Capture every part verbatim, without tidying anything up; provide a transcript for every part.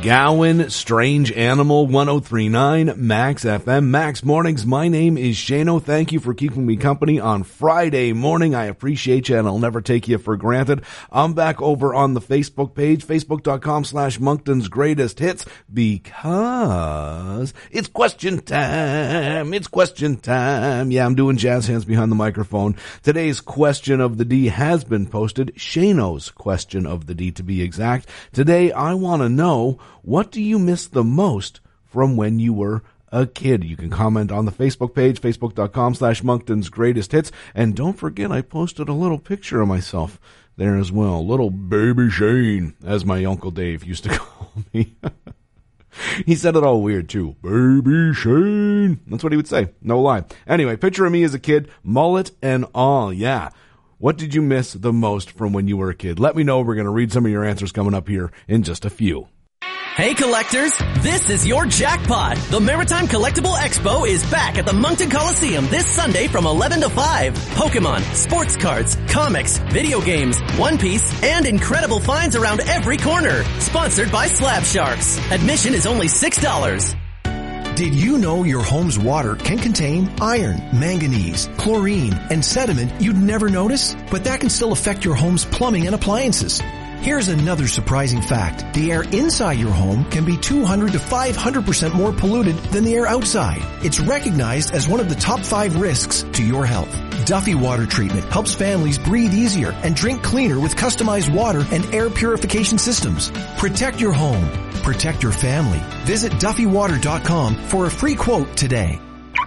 Gowan, Strange Animal, one oh three point nine, Max F M. Max Mornings, my name is Shano. Thank you for keeping me company on Friday morning. I appreciate you, and I'll never take you for granted. I'm back over on the Facebook page, facebook.com slash Moncton's Greatest Hits, because it's question time. It's question time. Yeah, I'm doing jazz hands behind the microphone. Today's question of the D has been posted. Shano's question of the D, to be exact. Today, I want to know, what do you miss the most from when you were a kid? You can comment on the Facebook page, facebook.com slash Moncton's Greatest Hits. And don't forget, I posted a little picture of myself there as well. Little baby Shane, as my Uncle Dave used to call me. He said it all weird, too. Baby Shane. That's what he would say. No lie. Anyway, picture of me as a kid, mullet and all. Yeah. What did you miss the most from when you were a kid? Let me know. We're going to read some of your answers coming up here in just a few. Hey collectors, this is your jackpot. The Maritime Collectible Expo is back at the Moncton Coliseum this Sunday from eleven to five. Pokemon, sports cards, comics, video games, One Piece, and incredible finds around every corner. Sponsored by Slab Sharks. Admission is only six dollars. Did you know your home's water can contain iron, manganese, chlorine, and sediment you'd never notice? But that can still affect your home's plumbing and appliances. Here's another surprising fact. The air inside your home can be two hundred to five hundred percent more polluted than the air outside. It's recognized as one of the top five risks to your health. Duffy Water Treatment helps families breathe easier and drink cleaner with customized water and air purification systems. Protect your home. Protect your family. Visit Duffy Water dot com for a free quote today.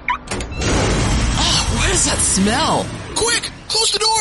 Oh, what is that smell? Quick, close the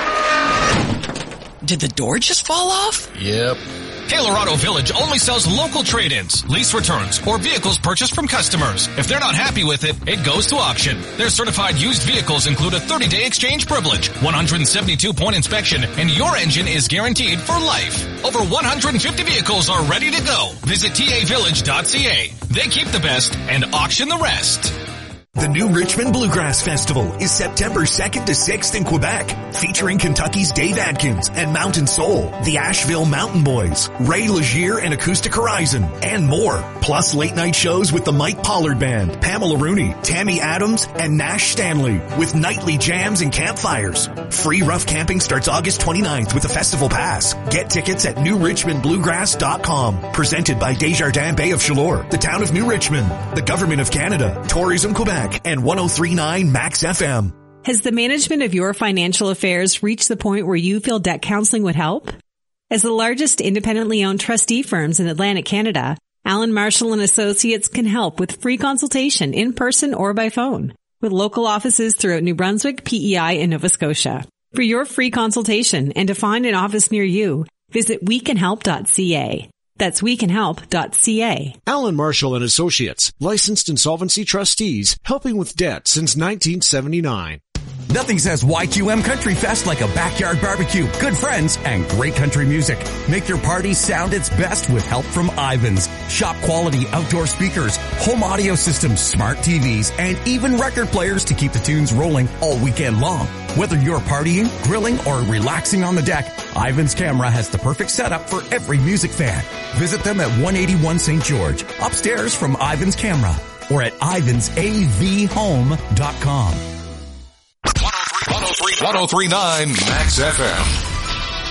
door. Did the door just fall off? Yep. Taylor Auto Village only sells local trade-ins, lease returns, or vehicles purchased from customers. If they're not happy with it, it goes to auction. Their certified used vehicles include a thirty-day exchange privilege, one hundred seventy-two point inspection, and your engine is guaranteed for life. Over one hundred fifty vehicles are ready to go. Visit T A village dot C A. They keep the best and auction the rest. The New Richmond Bluegrass Festival is September second to sixth in Quebec, featuring Kentucky's Dave Adkins and Mountain Soul, the Asheville Mountain Boys, Ray Legier and Acoustic Horizon, and more. Plus late night shows with the Mike Pollard Band, Pamela Rooney, Tammy Adams, and Nash Stanley, with nightly jams and campfires. Free rough camping starts August twenty-ninth with a festival pass. Get tickets at new richmond bluegrass dot com. Presented by Desjardins Bay of Chaleur, the town of New Richmond, the Government of Canada, Tourism Quebec, and one oh three point nine Max F M. Has the management of your financial affairs reached the point where you feel debt counseling would help? As the largest independently owned trustee firms in Atlantic Canada, Allen Marshall and Associates can help with free consultation in person or by phone, with local offices throughout New Brunswick, P E I, and Nova Scotia. For your free consultation and to find an office near you, visit we can help dot c a. That's we can help dot c a. Allen Marshall and Associates, licensed insolvency trustees, helping with debt since nineteen seventy-nine. Nothing says Y Q M Country Fest like a backyard barbecue, good friends, and great country music. Make your party sound its best with help from Ivans. Shop quality outdoor speakers, home audio systems, smart T Vs, and even record players to keep the tunes rolling all weekend long. Whether you're partying, grilling, or relaxing on the deck, Ivans Camera has the perfect setup for every music fan. Visit them at one eighty-one Saint George, upstairs from Ivans Camera, or at ivans a v home dot com. one oh three point nine Max F M.